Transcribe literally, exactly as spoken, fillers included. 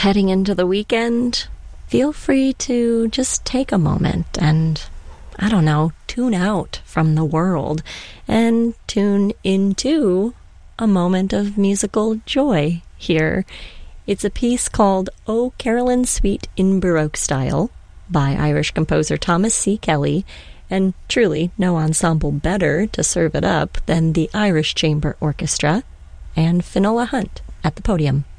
heading into the weekend, feel free to just take a moment and, I don't know, tune out from the world and tune into a moment of musical joy here. It's a piece called O Carolyn Suite in Baroque Style by Irish composer Thomas C. Kelly, and truly no ensemble better to serve it up than the Irish Chamber Orchestra and Finola Hunt at the podium.